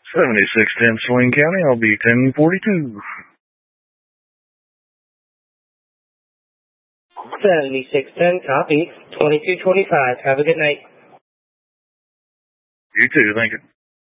7610 Swain County, I'll be 1042. 7610, copy. 2225. Have a good night. You too, thank you.